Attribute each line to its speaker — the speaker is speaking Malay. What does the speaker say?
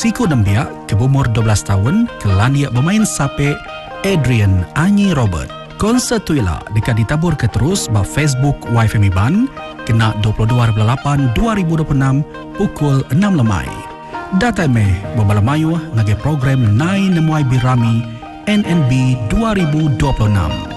Speaker 1: siku nembia ke umur 12 tahun kelandia bermain sape Adrian Anyi Robert. Konsert tuila dekat ditabur ke terus ba Facebook YFM Iban kena 22/8/2026 pukul 6 lemai. Data meh berbala mayu ngage program Nai Nemuai Birami NNB 2026.